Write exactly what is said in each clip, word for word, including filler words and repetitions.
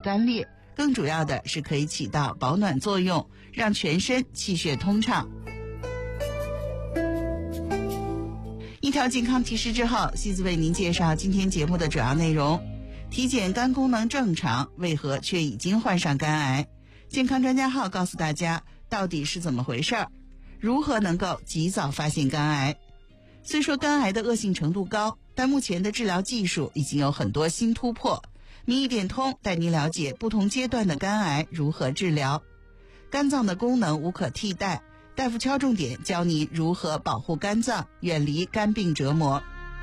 干裂，更主要的是可以起到保暖作用，让全身气血通畅。一条健康提示之后，西子为您介绍今天节目的主要内容。体检肝功能正常，为何却已经患上肝癌？健康专家号告诉大家到底是怎么回事儿，如何能够及早发现肝癌。虽说肝癌的恶性程度高，但目前的治疗技术已经有很多新突破。民意点通带您了解不同阶段的肝癌如何治疗。肝脏的功能无可替代，大夫敲重点教你如何保护肝脏，远离肝病折磨。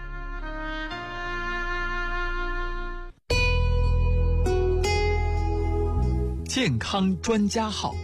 健康专家号。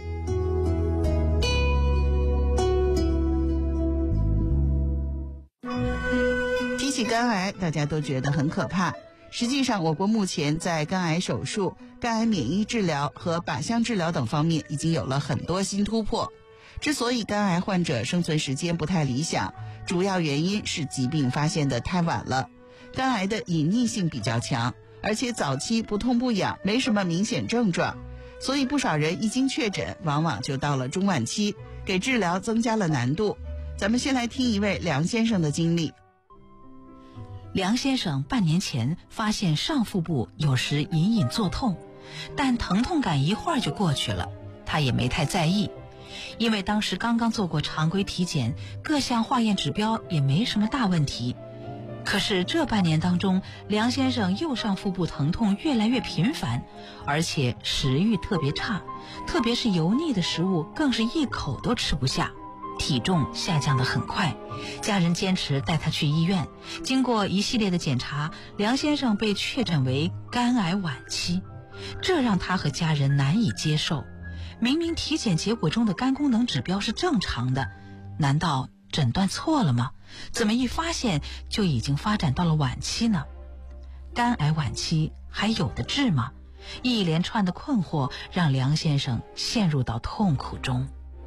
提起肝癌，大家都觉得很可怕。实际上，我国目前在肝癌手术、肝癌免疫治疗和靶向治疗等方面已经有了很多新突破。之所以肝癌患者生存时间不太理想，主要原因是疾病发现的太晚了。肝癌的隐匿性比较强，而且早期不痛不痒，没什么明显症状，所以不少人一经确诊，往往就到了中晚期，给治疗增加了难度。咱们先来听一位梁先生的经历。 梁先生半年前发现上腹部有时隐隐作痛，但疼痛感一会儿就过去了，他也没太在意，因为当时刚刚做过常规体检，各项化验指标也没什么大问题。可是这半年当中，梁先生右上腹部疼痛越来越频繁，而且食欲特别差，特别是油腻的食物更是一口都吃不下，体重下降得很快。家人坚持带他去医院，经过一系列的检查，梁先生被确诊为肝癌晚期，这让他和家人难以接受。明明体检结果中的肝功能指标是正常的，难道诊断错了吗？怎么一发现就已经发展到了晚期呢？肝癌晚期还有的治吗？一连串的困惑让梁先生陷入到痛苦中。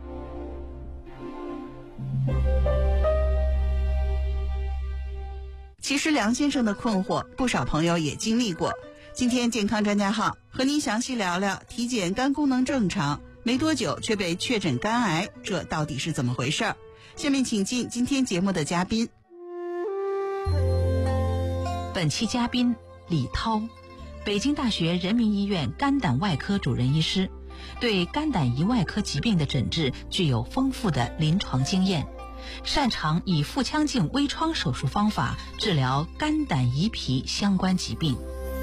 其实梁先生的困惑，不少朋友也经历过。今天健康专家号和您详细聊聊体检肝功能正常，没多久却被确诊肝癌，这到底是怎么回事儿？下面请进今天节目的嘉宾。 本期嘉宾李涛，北京大学人民医院肝胆外科主任医师，对肝胆胰外科疾病的诊治具有丰富的临床经验，擅长以腹腔镜微创手术方法治疗肝胆胰脾相关疾病。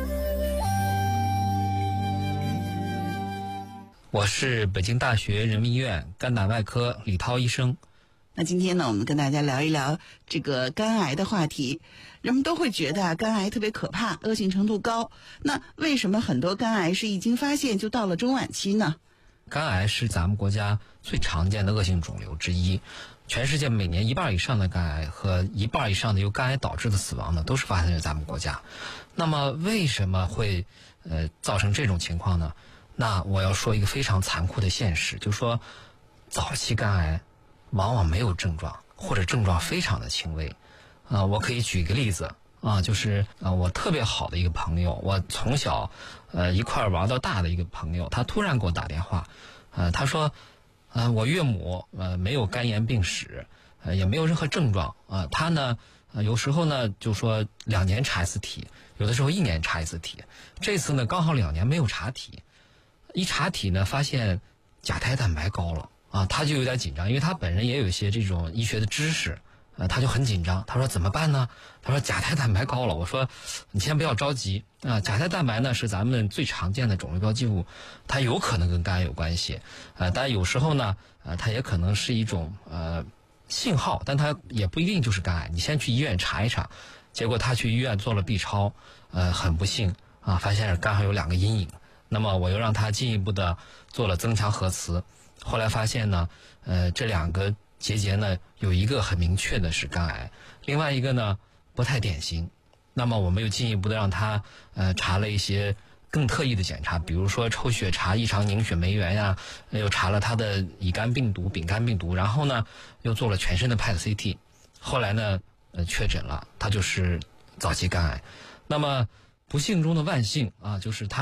我是北京大学人民医院肝胆外科李涛医生。 那今天呢，我们跟大家聊一聊这个肝癌的话题。人们都会觉得啊，肝癌特别可怕，恶性程度高。那为什么很多肝癌是一经发现就到了中晚期呢？ 肝癌是咱们国家最常见的恶性肿瘤之一，全世界每年一半以上的肝癌和一半以上的由肝癌导致的死亡呢，都是发生在咱们国家。那么为什么会呃造成这种情况呢？那我要说一个非常残酷的现实，就是说早期肝癌往往没有症状，或者症状非常的轻微。啊、呃，我可以举一个例子啊，就是啊、呃，我特别好的一个朋友，我从小呃一块玩到大的一个朋友，他突然给我打电话，呃，他说，呃，我岳母呃没有肝炎病史，呃也没有任何症状啊、呃，他呢呃有时候呢就说两年查一次体，有的时候一年查一次体，这次呢刚好两年没有查体，一查体呢发现甲胎蛋白高了啊，他就有点紧张，因为他本人也有一些这种医学的知识。呃，他就很紧张，他说怎么办呢？他说甲胎蛋白高了。我说你先不要着急啊、呃，甲胎蛋白呢是咱们最常见的肿瘤标记物，它有可能跟肝癌有关系，呃，但有时候呢，呃，它也可能是一种呃信号，但它也不一定就是肝癌。你先去医院查一查，结果他去医院做了 B 超，呃，很不幸啊，发现肝上有两个阴影。那么我又让他进一步的做了增强核磁，后来发现呢，呃，这两个结节呢，有一个很明确的是肝癌，另外一个呢不太典型。那么我们又进一步的让他呃查了一些更特异的检查，比如说抽血查异常凝血酶原呀，又查了他的乙肝病毒、丙肝病毒，然后呢又做了全身的 P E T C T， 后来呢呃确诊了，他就是早期肝癌。那么不幸中的万幸啊，就是他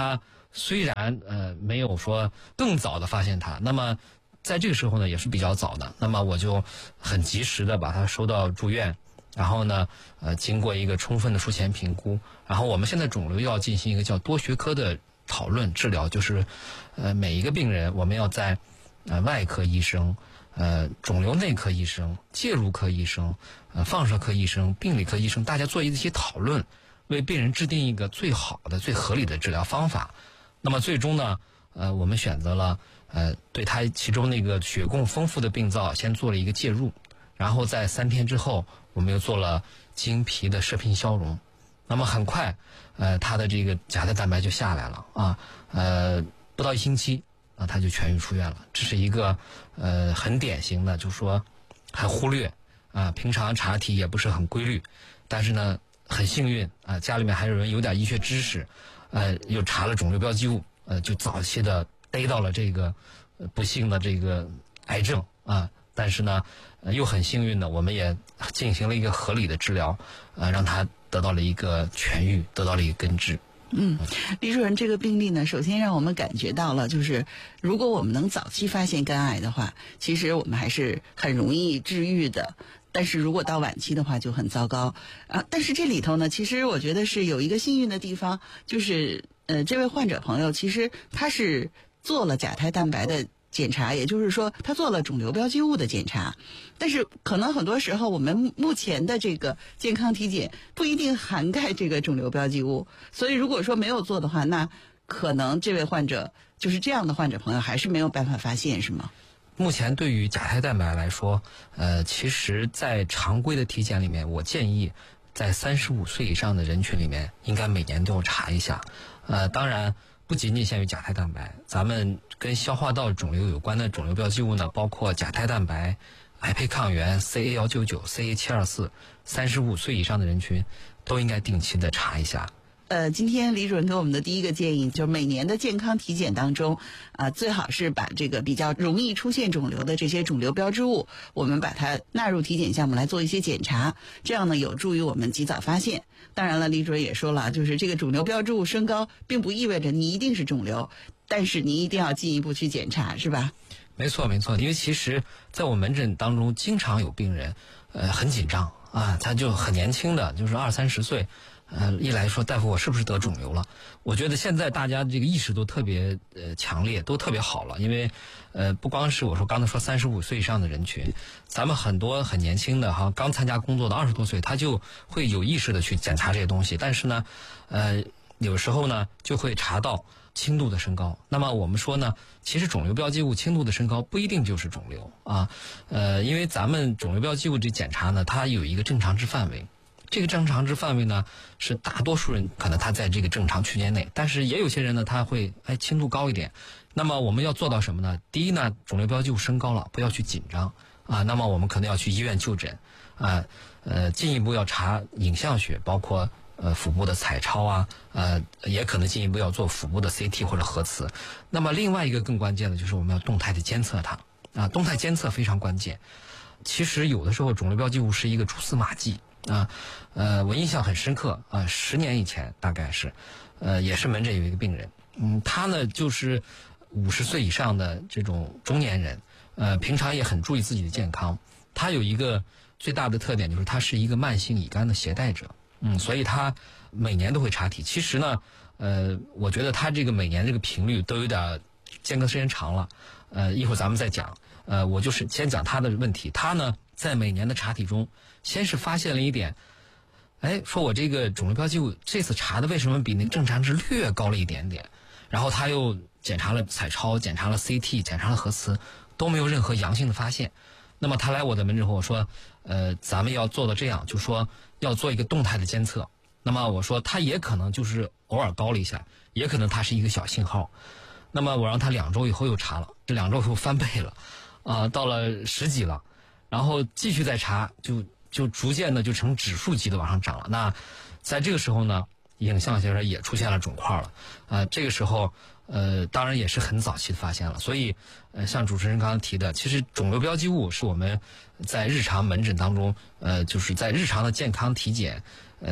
虽然呃没有说更早的发现它，那么在这个时候呢也是比较早的，那么我就很及时的把它收到住院，然后呢呃经过一个充分的术前评估，然后我们现在肿瘤要进行一个叫多学科的讨论治疗，就是呃每一个病人我们要在呃外科医生、呃肿瘤内科医生、介入科医生、呃放射科医生、病理科医生，大家做一些讨论，为病人制定一个最好的、最合理的治疗方法。那么最终呢，呃，我们选择了呃对他其中那个血供丰富的病灶先做了一个介入，然后在三天之后，我们又做了经皮的射频消融。那么很快，呃，他的这个甲胎蛋白就下来了啊，呃，不到一星期啊，他就痊愈出院了。这是一个呃很典型的，就是说很忽略啊，平常查体也不是很规律，但是呢很幸运啊，家里面还有人有点医学知识，呃，又查了肿瘤标记物，呃，就早期的逮到了这个、呃、不幸的这个癌症啊。但是呢，呃，又很幸运的，我们也进行了一个合理的治疗，呃，让他得到了一个痊愈，得到了一个根治。 嗯，李主任，这个病例呢，首先让我们感觉到了，就是如果我们能早期发现肝癌的话，其实我们还是很容易治愈的。但是如果到晚期的话就很糟糕啊。但是这里头呢，其实我觉得是有一个幸运的地方，就是呃，这位患者朋友其实他是做了甲胎蛋白的检查，也就是说他做了肿瘤标记物的检查，但是可能很多时候我们目前的这个健康体检不一定涵盖这个肿瘤标记物，所以如果说没有做的话，那可能这位患者就是这样的患者朋友还是没有办法发现，是吗？ 目前对于甲胎蛋白来说，呃，其实在常规的体检里面，我建议在三十五岁以上的人群里面，应该每年都要查一下。呃，当然不仅仅限于甲胎蛋白，咱们跟消化道肿瘤有关的肿瘤标记物呢，包括甲胎蛋白、癌胚抗原、C A 一九九、C A 七二四，三十五岁以上的人群都应该定期的查一下。 呃，今天李主任给我们的第一个建议就是每年的健康体检当中，啊、呃，最好是把这个比较容易出现肿瘤的这些肿瘤标志物，我们把它纳入体检项目来做一些检查，这样呢有助于我们及早发现。当然了，李主任也说了，就是这个肿瘤标志物升高，并不意味着你一定是肿瘤，但是你一定要进一步去检查，是吧？ 没错，没错，因为其实在我门诊当中，经常有病人，呃，很紧张啊，他就很年轻的，就是二三十岁。呃，一来说大夫我是不是得肿瘤了？我觉得现在大家这个意识都特别呃强烈，都特别好了。因为呃不光是我说刚才说三十五岁以上的人群，咱们很多很年轻的哈，刚参加工作的二十多岁，他就会有意识的去检查这些东西。但是呢，呃有时候呢就会查到轻度的升高。那么我们说呢，其实肿瘤标记物轻度的升高不一定就是肿瘤啊，呃因为咱们肿瘤标记物这检查呢，它有一个正常值范围。这个正常值范围呢，是大多数人可能他在这个正常区间内，但是也有些人呢，他会哎轻度高一点。那么我们要做到什么呢？第一呢，肿瘤标记物升高了，不要去紧张啊。那么我们可能要去医院就诊啊，呃，进一步要查影像学，包括呃腹部的彩超啊，呃，也可能进一步要做腹部的 C T 或者核磁。那么另外一个更关键的就是我们要动态的监测它啊，动态监测非常关键。其实有的时候肿瘤标记物是一个蛛丝马迹。啊，呃，我印象很深刻啊，十年以前大概是，呃，也是门诊有一个病人，嗯，他呢就是五十岁以上的这种中年人，呃，平常也很注意自己的健康。他有一个最大的特点就是他是一个慢性乙肝的携带者，嗯，所以他每年都会查体。其实呢，呃，我觉得他这个每年这个频率都有点间隔时间长了，呃，一会儿咱们再讲。呃，我就是先讲他的问题。他呢，在每年的查体中，先是发现了一点，哎，说我这个肿瘤标记物这次查的为什么比那个正常值略高了一点点？然后他又检查了彩超，检查了 C T， 检查了核磁，都没有任何阳性的发现。那么他来我的门诊后，我说，呃，咱们要做到这样，就说要做一个动态的监测。那么我说他也可能就是偶尔高了一下，也可能它是一个小信号。那么我让他两周以后又查了，这两周以后翻倍了。啊、呃，到了十几了，然后继续再查，就就逐渐的就成指数级的往上涨了。那在这个时候呢，影像学上也出现了肿块了。啊、呃，这个时候呃，当然也是很早期的发现了。所以呃，像主持人刚刚提的，其实肿瘤标记物是我们在日常门诊当中，呃，就是在日常的健康体检，呃，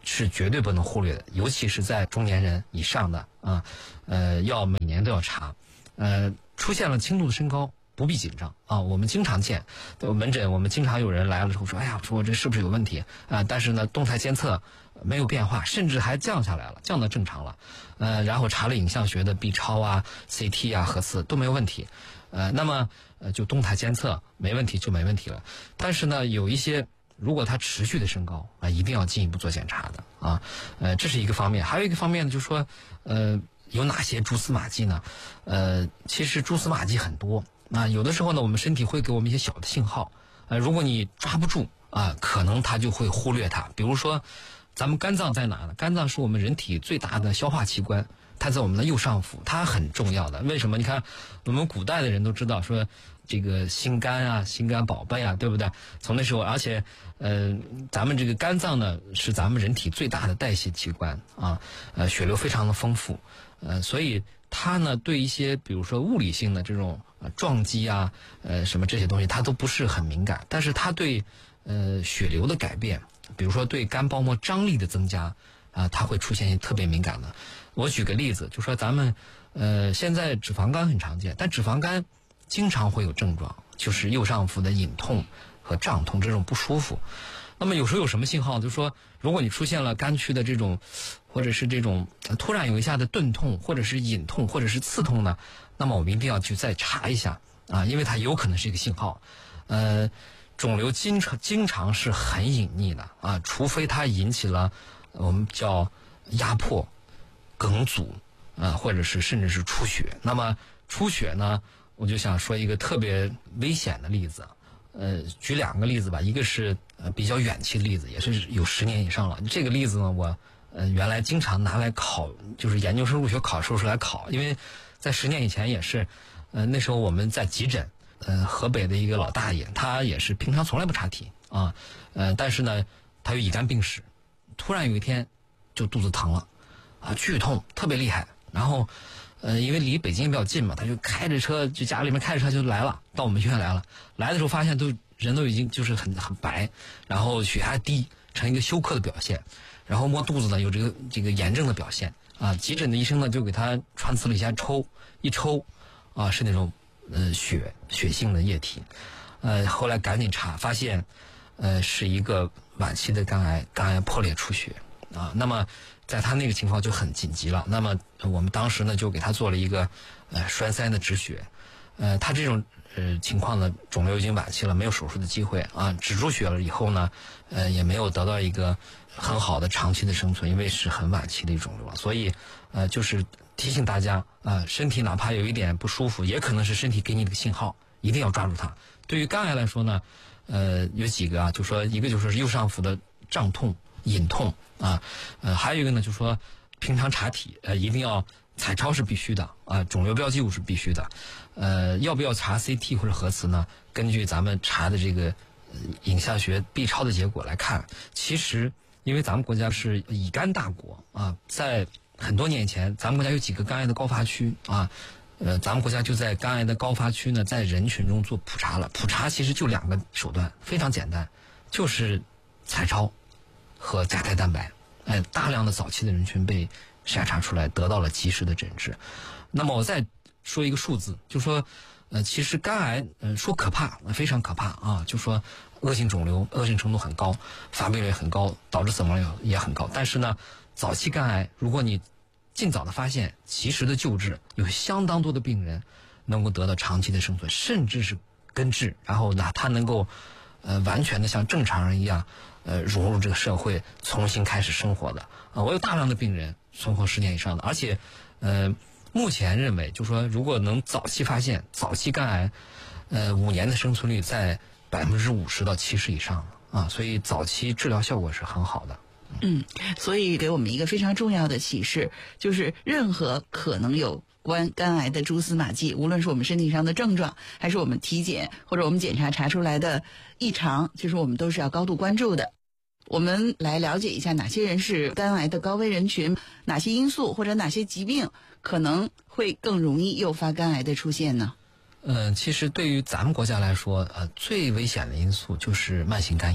是绝对不能忽略的，尤其是在中年人以上的啊，呃，要每年都要查。呃，出现了轻度的升高，不必紧张啊。我们经常见，门诊我们经常有人来了之后说，哎呀，说这是不是有问题啊？但是呢，动态监测没有变化，甚至还降下来了，降到正常了。呃，然后查了影像学的 B 超啊、C T 啊、核磁都没有问题。呃，那么呃就动态监测没问题就没问题了。但是呢，有一些如果它持续的升高啊，一定要进一步做检查的啊。呃，这是一个方面，还有一个方面呢，就是说呃。有哪些蛛丝马迹呢？呃，其实蛛丝马迹很多啊。有的时候呢，我们身体会给我们一些小的信号，呃，如果你抓不住啊，可能它就会忽略它。比如说，咱们肝脏在哪呢？肝脏是我们人体最大的消化器官，它在我们的右上腹，它很重要的。为什么？你看，我们古代的人都知道说，这个心肝啊，心肝宝贝啊，对不对？从那时候，而且，呃，咱们这个肝脏呢，是咱们人体最大的代谢器官啊，呃，血流非常的丰富。呃，所以它呢，对一些比如说物理性的这种呃撞击啊，呃什么这些东西，它都不是很敏感。但是它对呃血流的改变，比如说对肝包膜张力的增加啊、呃，它会出现特别敏感的。我举个例子，就说咱们呃现在脂肪肝很常见，但脂肪肝经常会有症状，就是右上腹的隐痛和胀痛这种不舒服。那么有时候有什么信号？就是说，如果你出现了肝区的这种，或者是这种突然有一下的钝痛，或者是隐痛，或者是刺痛呢，那么我们一定要去再查一下啊，因为它有可能是一个信号。呃，肿瘤经常经常是很隐匿的啊，除非它引起了我们叫压迫、梗阻啊，或者是甚至是出血。那么出血呢，我就想说一个特别危险的例子。呃，举两个例子吧，一个是呃比较远期的例子，也是有十年以上了。这个例子呢，我呃原来经常拿来考，就是研究生入学考试时候来考，因为在十年以前也是，呃那时候我们在急诊，呃河北的一个老大爷，他也是平常从来不查体啊，呃但是呢他有乙肝病史，突然有一天就肚子疼了，啊剧痛特别厉害，然后。呃，因为离北京比较近嘛，他就开着车，就家里面开着车就来了，到我们医院来了。来的时候发现都人都已经就是很很白，然后血压低，成一个休克的表现，然后摸肚子呢有这个这个炎症的表现啊。急诊的医生呢就给他穿刺了一下抽，一抽啊是那种呃血血性的液体，呃后来赶紧查发现，呃是一个晚期的肝癌，肝癌破裂出血啊。那么。在他那个情况就很紧急了，那么我们当时呢就给他做了一个呃栓塞的止血，呃他这种呃情况呢肿瘤已经晚期了，没有手术的机会啊，止住血了以后呢，呃也没有得到一个很好的长期的生存，因为是很晚期的一种肿瘤，所以呃就是提醒大家啊、呃，身体哪怕有一点不舒服，也可能是身体给你的信号，一定要抓住它。对于肝癌来说呢，呃有几个啊，就说一个就是右上腹的胀痛。隐痛啊，呃，还有一个呢，就是说平常查体，呃，一定要彩超是必须的啊，肿瘤标记物是必须的，呃，要不要查 C T 或者核磁呢？根据咱们查的这个、呃、影像学 B 超的结果来看，其实因为咱们国家是乙肝大国啊，在很多年以前，咱们国家有几个肝癌的高发区啊，呃，咱们国家就在肝癌的高发区呢，在人群中做普查了。普查其实就两个手段，非常简单，就是彩超。和甲胎蛋白，哎，大量的早期的人群被筛查出来，得到了及时的诊治。那么我再说一个数字，就说，呃，其实肝癌，呃，说可怕，非常可怕啊，就说恶性肿瘤，恶性程度很高，发病率很高，导致死亡率也很高。但是呢，早期肝癌，如果你尽早的发现，及时的救治，有相当多的病人能够得到长期的生存，甚至是根治，然后呢，他能够，呃，完全的像正常人一样。呃，融入这个社会，重新开始生活的啊、呃，我有大量的病人存活十年以上的，而且，呃，目前认为，就说如果能早期发现，早期肝癌，呃，五年的生存率在百分之五十到七十以上啊，所以早期治疗效果是很好的。 嗯，所以给我们一个非常重要的启示，就是任何可能有关肝癌的蛛丝马迹，无论是我们身体上的症状，还是我们体检或者我们检查查出来的异常，其实我们都是要高度关注的。我们来了解一下哪些人是肝癌的高危人群，哪些因素或者哪些疾病可能会更容易诱发肝癌的出现呢？ 呃，其实对于咱们国家来说，呃，最危险的因素就是慢性肝炎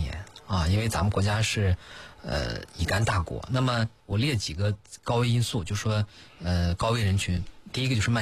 啊，因为咱们国家是呃乙肝大国。那么我列几个高危因素，就说呃高危人群，第一个就是慢